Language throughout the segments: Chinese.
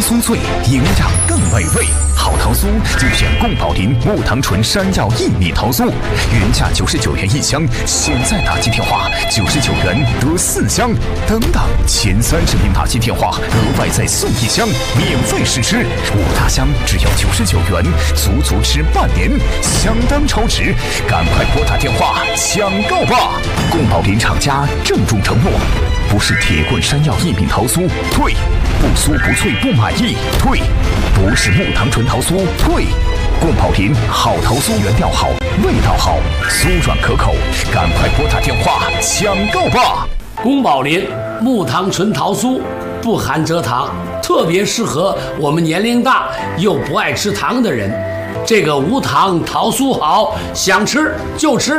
酥脆，营养更美味。好桃酥就选宫保林木糖醇山药薏米桃酥，原价99元1箱，现在打进电话99元得4箱，等等前30名打进电话额外再送1箱，免费试吃。5大箱只要99元，足足吃半年，相当超值，赶快拨打电话抢购吧！宫保林厂家郑重承诺，不是铁棍山药薏米桃酥，退；不酥不脆不满意，退；不是木糖醇桃酥，退。宫保林好桃酥原料好，味道好，酥软可口，赶快拨打电话抢购吧！ 宫保林木糖醇桃酥不含蔗糖，特别适合我们年龄大又不爱吃糖的人。这个无糖桃酥好，想吃就吃。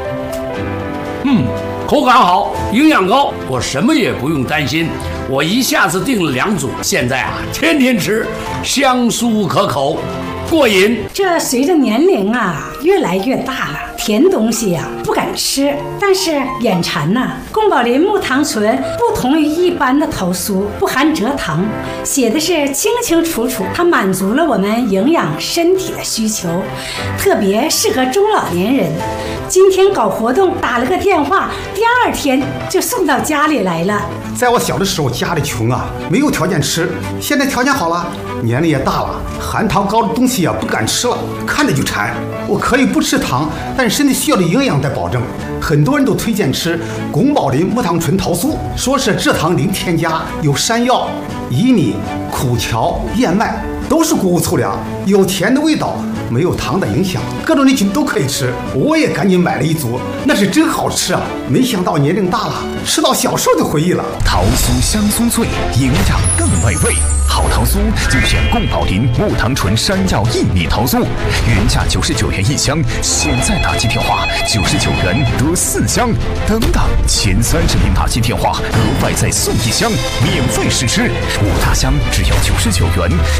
口感好，营养高，我什么也不用担心。我一下子订了2组，现在天天吃，香酥可口，过瘾。 这随着年龄越来越大了，甜东西不敢吃，但是眼馋呐。宫保林木糖醇不同于一般的桃酥，不含蔗糖，写的是清清楚楚，它满足了我们营养身体的需求，特别适合中老年人。今天搞活动打了个电话，第2天就送到家里来了。 在我小的时候，家里穷没有条件吃，现在条件好了，年龄也大了，含糖高的东西不敢吃了，看着就馋。我可以不吃糖，但是身体需要的营养得保证。很多人都推荐吃宫保林木糖醇桃酥，说是蔗糖零添加，有山药、薏米、苦荞、燕麦，都是谷物粗粮，有甜的味道，没有糖的影响，各种人群都可以吃。我也赶紧买了1组，那是真好吃没想到年龄大了，吃到小时候的回忆了。 桃酥香酥脆，营养更美味。好桃酥就选宫保林木糖醇山药薏米桃酥，原价99元1箱，现在打进电话99元得4箱，等等前30名打进电话额外再送1箱，免费试吃。5大箱只要99元。